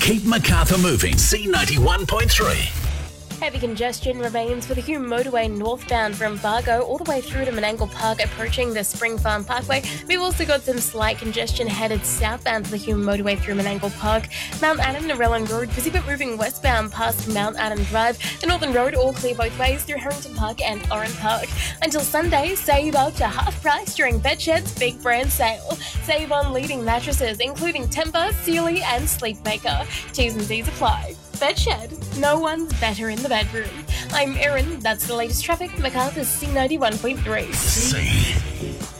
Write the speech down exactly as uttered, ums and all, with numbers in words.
Keep Macarthur moving. C ninety-one point three. Heavy congestion remains for the Hume motorway northbound from Fargo all the way through to Menangle Park approaching the Spring Farm Parkway. We've also got some slight congestion headed southbound to the Hume motorway through Menangle Park. Mount Adam to Relon Road, busy but moving westbound past Mount Adam Drive. The Northern Road all clear both ways through Harrington Park and Oran Park. Until Sunday, save up to half price during Bedshed's big brand sale. Save on leading mattresses including Tempur, Sealy and Sleepmaker. T's and D's apply. Bedshed, no one's better in the bedroom. I'm Erin, that's the latest traffic, Macarthur's C ninety-one point three. C